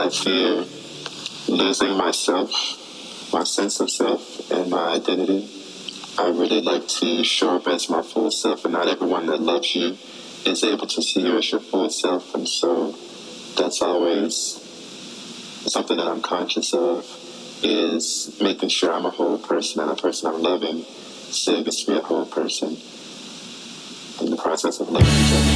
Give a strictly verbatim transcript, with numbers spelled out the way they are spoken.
I fear losing myself, my sense of self, and my identity. I really like to show up as my full self, and not everyone that loves you is able to see you as your full self. And so that's always something that I'm conscious of, is making sure I'm a whole person, and a person I'm loving still gets to be a whole person in the process of loving each other.